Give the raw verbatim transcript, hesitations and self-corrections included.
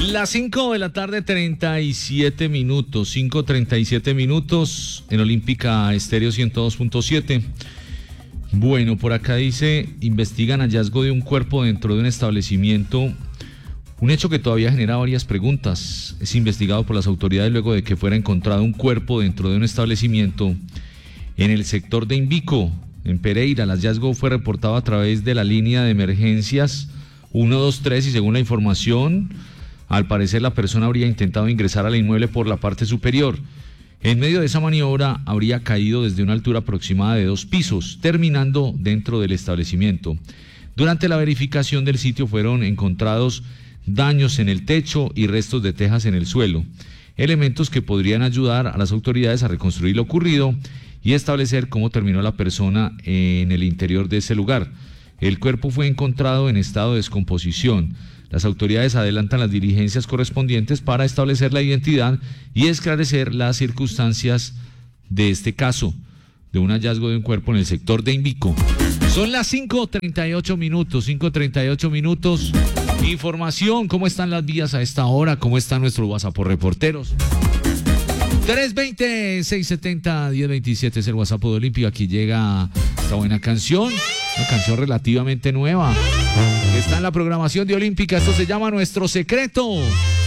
Las cinco de la tarde, treinta y siete minutos, cinco treinta y siete minutos en Olímpica Estéreo ciento dos punto siete. Bueno, por acá dice, investigan hallazgo de un cuerpo dentro de un establecimiento, un hecho que todavía genera varias preguntas. Es investigado por las autoridades luego de que fuera encontrado un cuerpo dentro de un establecimiento en el sector de Invico, en Pereira. El hallazgo fue reportado a través de la línea de emergencias uno dos tres y según la información, al parecer la persona habría intentado ingresar al inmueble por la parte superior. En medio de esa maniobra habría caído desde una altura aproximada de dos pisos, terminando dentro del establecimiento. Durante la verificación del sitio fueron encontrados daños en el techo y restos de tejas en el suelo, elementos que podrían ayudar a las autoridades a reconstruir lo ocurrido y establecer cómo terminó la persona en el interior de ese lugar. El cuerpo fue encontrado en estado de descomposición. Las autoridades adelantan las diligencias correspondientes para establecer la identidad y esclarecer las circunstancias de este caso, de un hallazgo de un cuerpo en el sector de Invico. Son las cinco treinta y ocho minutos, cinco treinta y ocho minutos. Información, ¿cómo están las vías a esta hora? ¿Cómo está nuestro WhatsApp por reporteros? tres dos cero, seis siete cero, uno cero dos siete es el WhatsApp de Olímpico. Aquí llega esta buena canción, una canción relativamente nueva. Está en la programación de Olímpica. Esto se llama Nuestro Secreto.